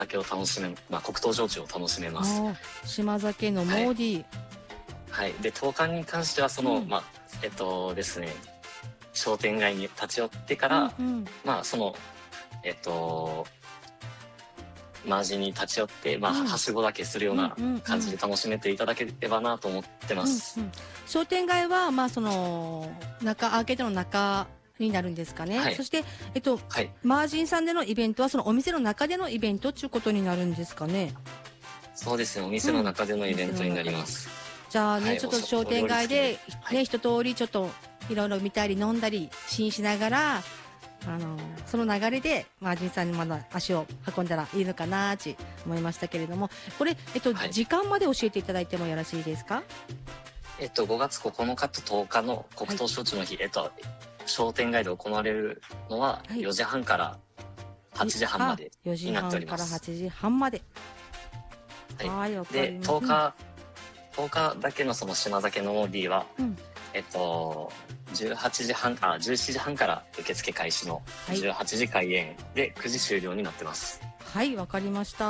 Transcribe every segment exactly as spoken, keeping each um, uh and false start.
酒を楽しめ、まあ、黒糖焼酎を楽しめます。 島酒のモーディー。 はい。はい、で、当館に関しては、その、うん、まあ、えっとですね、商店街に立ち寄ってから、うんうん、まあ、その、えっと、マージに立ち寄って、まあ、うん、はしごだけするような感じで楽しめていただければなと思ってます。 うんうん、商店街は、まあ、その、中、アーケードの中になるんですかね。はい、そして、えっと、はい、マージンさんでのイベントは、そのお店の中でのイベントということになるんですかね。 そうですね、お店の中でのイベントになります。 うん、じゃあね、はい、ちょっと商店街で、ね、はい、一通りちょっと、いろいろ見たり飲んだり、試飲しながら、あのその流れでマージンさんにまだ足を運んだらいいのかなって思いましたけれども、これ、えっとはい、時間まで教えていただいてもよろしいですか？ えっと、ごがつここのかととおかの黒糖焼酎の日、はい、えっと、商店街で行われるのはよじはんからはちじはんまでになっております。よじはんからはちじはんまで。 はい。はい、 で、とおか、とおかだけのその島酒のモーディーは、うん、えっと、じゅうはちじはん、あ、じゅうしちじはんから受付開始のじゅうはちじ開演でくじ終了になってます。 はい、わかりました。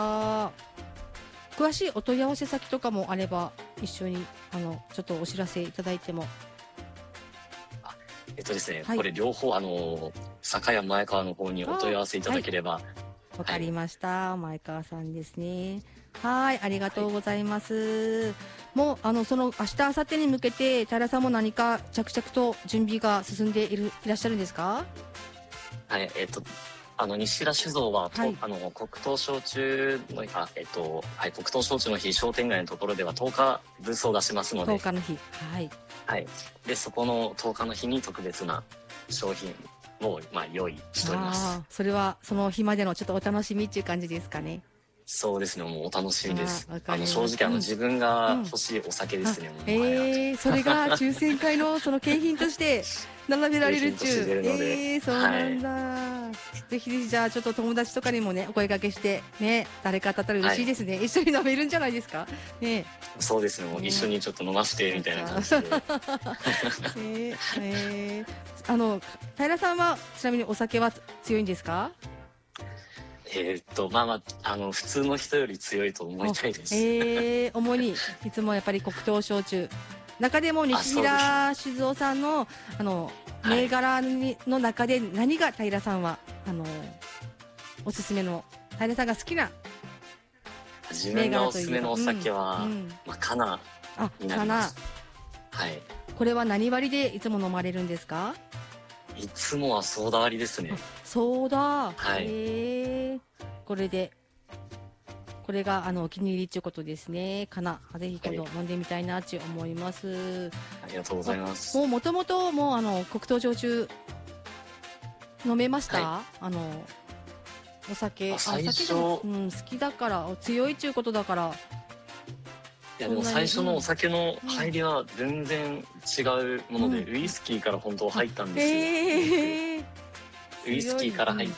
詳しいお問い合わせ先とかもあれば、一緒に、あの、ちょっとお知らせいただいても。 あ、えっとですね、はい、これ両方、あの、坂屋前川の方にお問い合わせいただければ。わ、 はい、かりました。前川さんですね。はい、ありがとうございます。はい、もう、あの、その、明日、明後日に向けて、平さんも何か着々と準備が進んでいる、いらっしゃるんですか？ はい、えっと、あの、西田酒造は、はい、あの、黒糖焼酎の、あ、えっと、はい、黒糖焼酎の日、商店街のところではとおかブースを出しますので。 とおかの日。はい。 はい。で、そこのとおかの日に特別な商品を、まあ、用意しております。 あ、それは、その日までのちょっとお楽しみっていう感じですかね。 そうですね、もうお楽しみです。あ, あの正直あの、うん、自分が欲しいお酒ですね。うん、もうええー、それが抽選会のその景品として並べられるっちゅう。ええー、そうなんだ。はい、ぜひぜひじゃあちょっと友達とかにもねお声掛けしてね、誰か当たったら嬉しいですね。はい、一緒に飲めるんじゃないですか。ね。 そうですね。もう一緒にちょっと飲ませてみたいな感じで。えー、えー、あの平さんはちなみにお酒は強いんですか？ えー、っとまあまああの普通の人より強いと思いたいです。 えー、主にいつもやっぱり黒糖焼酎。中でも西平静雄さんのあの銘柄に、はい、の中で何が平さんはあのおすすめの平さんが好きな自分がおすすめのお酒は、うんうん、まあ、カナになります。はい。 これは何割でいつも飲まれるんですか？ いつもはソーダ割りですね。 ソーダ。 はい。 へー、これで、これがあのお気に入りということですね。かな。ぜひ今度飲んでみたいなって思います。 ありがとうございます。 もう元々もうあの黒糖焼酎飲めました？はい、あのお酒。 最初、 うん、好きだから強いっていうことだから。 いやでも最初のお酒の入りは全然違うもので、うん、ウイスキーから本当入ったんですよ。えー、ウイスキーから入って、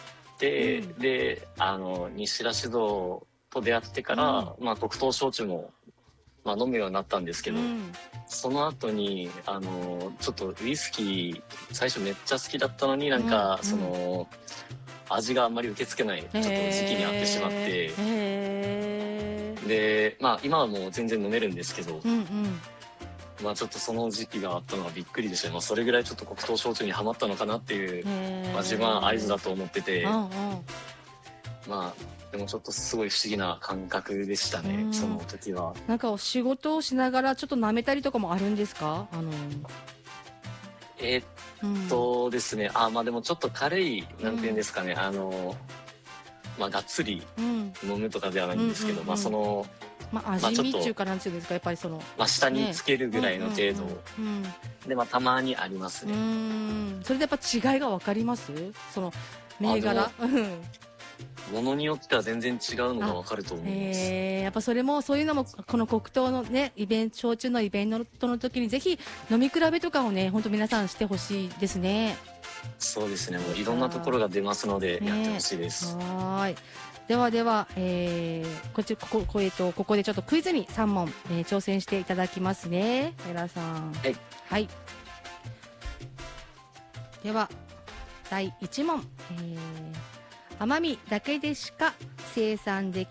うん、であの西田酒造と出会ってから、うん、まあ、黒糖焼酎も、まあ、飲むようになったんですけど、うん、その後にあのちょっとウイスキー最初めっちゃ好きだったのになんか、うん、その味があんまり受け付けないちょっと時期にあってしまって。えーえーで、まあ今はもう全然飲めるんですけど、うんうん、まあちょっとその時期があったのはびっくりでしたね。まあそれぐらいちょっと黒糖焼酎にはまったのかなっていう、まあ自分は合図だと思ってて、うんうん、まあでもちょっとすごい不思議な感覚でしたね、その時は。 なんかお仕事をしながらちょっと舐めたりとかもあるんですか？あのえー、っとですね、うん、あ、まあでもちょっと軽い、なんていうんですかね、うん、あの、まあ、がっつり飲むとかではないんですけど、うん、まあその、 まあ、味見っていうかなんていうんですか、やっぱりその、 まあ、下につけるぐらいの程度で、まあたまにありますね。 うん、それでやっぱ違いが分かります？その銘柄。 ものによっては全然違うのが分かると思います。 えー、やっぱそれもそういうのもこの黒糖のねイベント、焼酎のイベントの時にぜひ飲み比べとかをね本当皆さんしてほしいですね。 そうですね、もういろんなところが出ますのでやってほしいです。 ね、はい。ではでは、えー、こっちこここえっとここでちょっとクイズにさん問、えー、挑戦していただきますね、平さん。 はい。 はい。ではだいいち問、えー、奄美だけでしか生産で